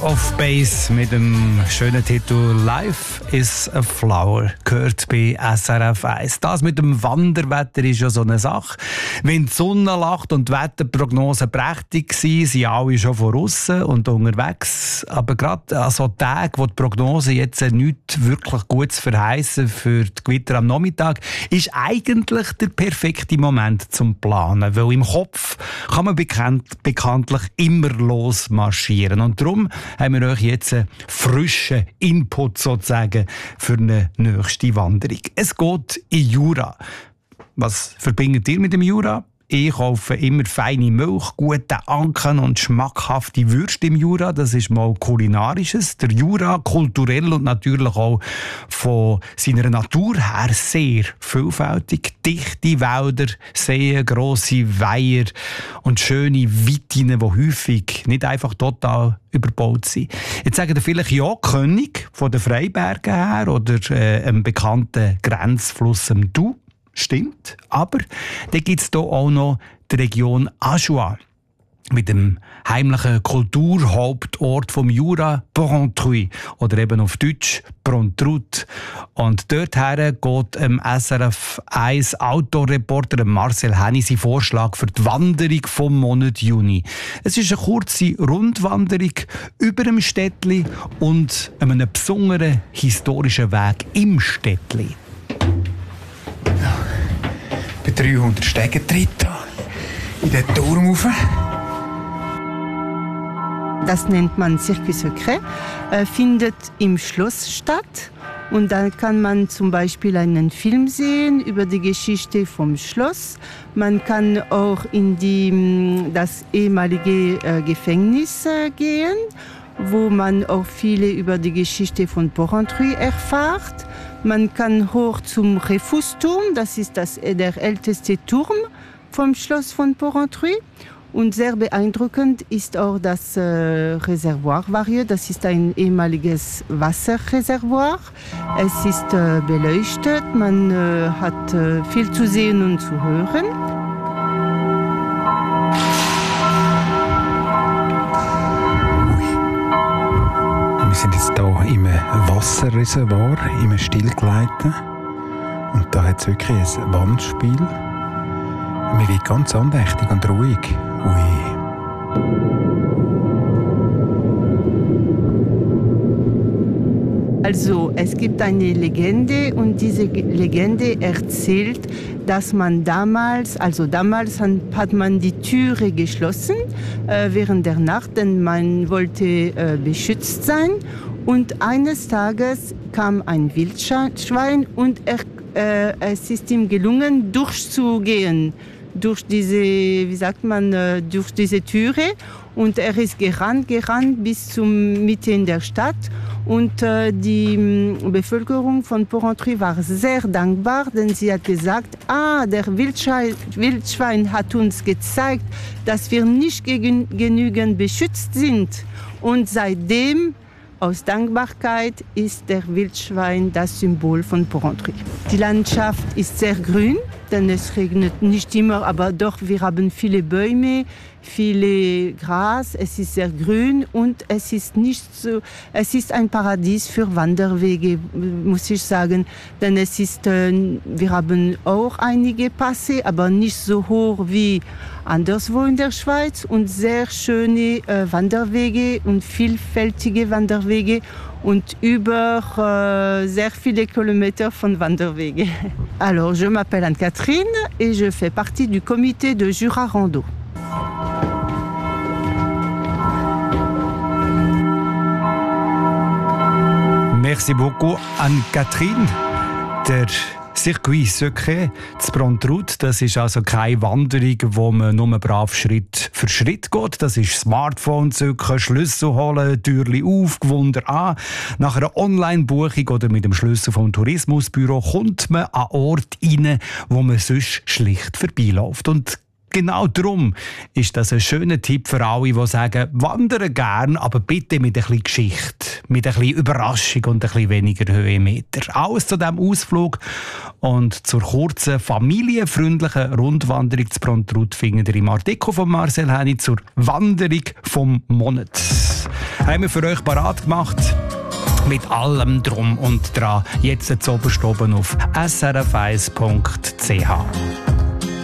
Off Base mit dem schönen Titel Life is a Flower gehört bei SRF 1. Das mit dem Wanderwetter ist ja so eine Sache. Wenn die Sonne lacht und die Wetterprognosen prächtig sind, sind alle schon von aussen und unterwegs. Aber gerade an so Tagen, wo die Prognosen jetzt nichts wirklich Gutes verheissen für die Gewitter am Nachmittag, ist eigentlich der perfekte Moment zum Planen. Weil im Kopf kann man bekanntlich immer losmarschieren. Und darum haben wir euch jetzt einen frischen Input sozusagen für eine nächste Wanderung. Es geht in Jura. Was verbindet ihr mit dem Jura? Ich kaufe immer feine Milch, gute Anken und schmackhafte Würste im Jura. Das ist mal Kulinarisches. Der Jura, kulturell und natürlich auch von seiner Natur her sehr vielfältig. Dichte Wälder, Seen, grosse Weiher und schöne Weiten, die häufig nicht einfach total überbaut sind. Jetzt sagen ihr vielleicht ja, König von den Freibergen her oder einem bekannten Grenzfluss am Doubs. Stimmt, aber dann gibt es hier auch noch die Region Ajoie mit dem heimlichen Kulturhauptort vom Jura, Porrentruy, oder eben auf Deutsch Prontrut. Und dorthin geht SRF 1 Outdoor-Reporter Marcel Henny sein Vorschlag für die Wanderung vom Monat Juni. Es ist eine kurze Rundwanderung über dem Städtli und einem besonderen historischen Weg im Städtli. 300 Stegentritte in den Turm rauf. Das nennt man Circuit Secret, findet im Schloss statt. Und dann kann man zum Beispiel einen Film sehen über die Geschichte vom Schloss. Man kann auch in das ehemalige Gefängnis gehen, wo man auch viele über die Geschichte von Porrentruy erfährt. Man kann hoch zum Refusturm, das ist der älteste Turm vom Schloss von Porrentruy. Und sehr beeindruckend ist auch das Reservoir Varieux. Das ist ein ehemaliges Wasserreservoir. Es ist beleuchtet, man hat viel zu sehen und zu hören. Wir sind jetzt hier im Wasserreservoir, im Stillgeleiten. Und da hat es wirklich ein Wandspiel. Man wird ganz andächtig und ruhig. Ui. Also, es gibt eine Legende und diese Legende erzählt, dass man damals hat man die Türe geschlossen während der Nacht, denn man wollte beschützt sein. Und eines Tages kam ein Wildschwein und es ist ihm gelungen, durchzugehen durch diese, durch diese Türe. Und er ist gerannt bis zum Mitte in der Stadt. Und die Bevölkerung von Porrentruy war sehr dankbar, denn sie hat gesagt, der Wildschwein hat uns gezeigt, dass wir nicht genügend beschützt sind. Und seitdem, aus Dankbarkeit, ist der Wildschwein das Symbol von Porrentruy. Die Landschaft ist sehr grün, denn es regnet nicht immer, aber doch, wir haben viele Bäume, viele Gras, es ist sehr grün und es ist ein Paradies für Wanderwege, muss ich sagen, denn wir haben auch einige Pässe, aber nicht so hoch wie anderswo in der Schweiz und sehr schöne Wanderwege und vielfältige Wanderwege und über sehr viele Kilometer von Wanderwege. Alors, je m'appelle Anne-Catherine et je fais partie du comité de Jura Rando. Merci beaucoup, Anne-Catherine. Der Circuit Secret zu Prontrut, das ist also keine Wanderung, wo man nur brav Schritt für Schritt geht. Das ist Smartphone zücken, Schlüssel holen, Türchen auf, Gewunder an. Nach einer Online-Buchung oder mit dem Schlüssel vom Tourismusbüro kommt man an Ort rein, wo man sonst schlicht vorbeiläuft. Und genau darum ist das ein schöner Tipp für alle, die sagen, wandern gern, aber bitte mit ein bisschen Geschichte. mit ein bisschen Überraschung und ein bisschen weniger Höhenmeter. Alles zu diesem Ausflug und zur kurzen, familienfreundlichen Rundwanderung zu Pruntrut findet ihr im Artikel von Marcel Henny zur Wanderung vom Monat. Haben wir für euch parat gemacht. Mit allem Drum und Dran. Jetzt oben auf srf1.ch.